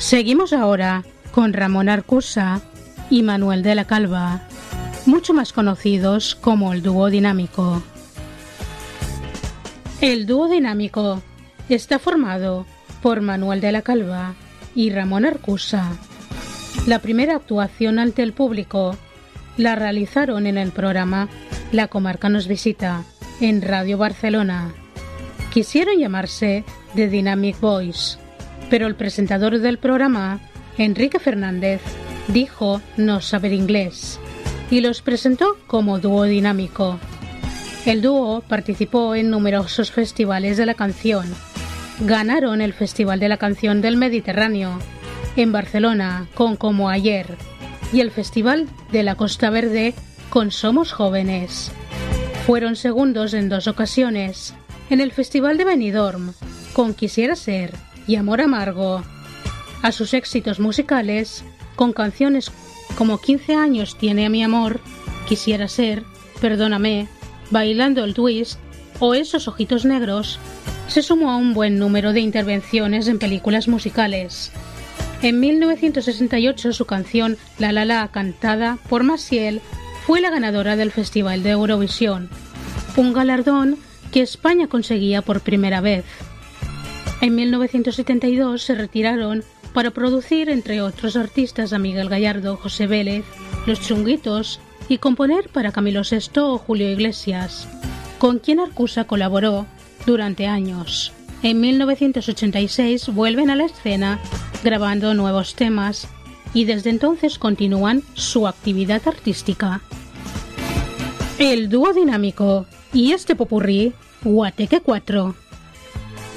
Seguimos ahora con Ramón Arcusa y Manuel de la Calva, mucho más conocidos como el dúo dinámico. El dúo dinámico está formado por Manuel de la Calva y Ramón Arcusa. La primera actuación ante el público la realizaron en el programa La Comarca nos visita, en Radio Barcelona. Quisieron llamarse The Dynamic Boys, pero el presentador del programa, Enrique Fernández, dijo no saber inglés y los presentó como dúo dinámico. El dúo participó en numerosos festivales de la canción. Ganaron el Festival de la Canción del Mediterráneo en Barcelona con Como Ayer y el Festival de la Costa Verde con Somos Jóvenes. Fueron segundos en 2 ocasiones en el Festival de Benidorm con Quisiera Ser y Amor Amargo. A sus éxitos musicales, con canciones como 15 años tiene a mi amor, Quisiera Ser, Perdóname, Bailando el Twist o Esos ojitos negros, se sumó a un buen número de intervenciones en películas musicales. En 1968 su canción La La La, cantada por Maciel, fue la ganadora del Festival de Eurovisión, un galardón que España conseguía por primera vez. En 1972 se retiraron para producir, entre otros artistas, a Miguel Gallardo, José Vélez, Los Chunguitos y componer para Camilo VI o Julio Iglesias, con quien Arcusa colaboró durante años. En 1986 vuelven a la escena grabando nuevos temas y desde entonces continúan su actividad artística. El dúo dinámico y este popurrí, Guateque 4.